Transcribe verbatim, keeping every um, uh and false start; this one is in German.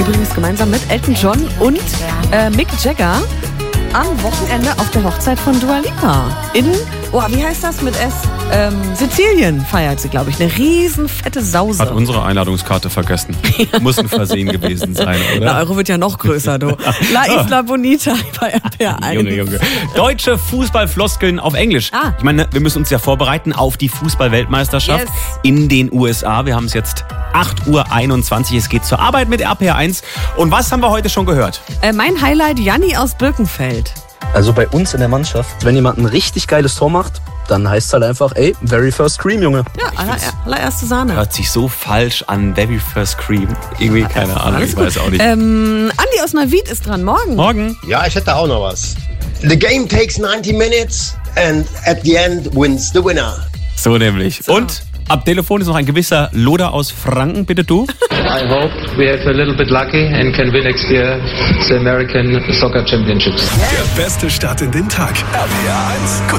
übrigens gemeinsam mit Elton John und äh, Mick Jagger am Wochenende auf der Hochzeit von Dua Lipa. In, oh, wie heißt das mit S? Ähm, Sizilien feiert sie, glaube ich. Eine riesen fette Sause. Hat unsere Einladungskarte vergessen. Muss ein Versehen gewesen sein, oder? Na, eure wird ja noch größer, du. La Isla Bonita bei R P R eins. Junge, Junge. Deutsche Fußballfloskeln auf Englisch. Ah. Ich meine, wir müssen uns ja vorbereiten auf die Fußball-Weltmeisterschaft Yes. in den U S A. Wir haben es jetzt acht Uhr einundzwanzig. Es geht zur Arbeit mit R P R eins. Und was haben wir heute schon gehört? Äh, mein Highlight, Janni aus Birkenfeld. Also bei uns in der Mannschaft, wenn jemand ein richtig geiles Tor macht, dann heißt es halt einfach, ey, very first cream, Junge. Ja, aller, allererste Sahne. Hört sich so falsch an, Very First Cream. Irgendwie, keine Ahnung, Alles ich gut. weiß auch nicht. Ähm, Andi aus Neuwied ist dran. Morgen. Morgen. Ja, ich hätte auch noch was. The game takes ninety minutes and at the end wins the winner. So nämlich. So. Und ab Telefon ist noch ein gewisser Loder aus Franken. Bitte du. I hope we have a little bit lucky and can win next year the American Soccer Championships. Der beste Start in den Tag. R P R eins.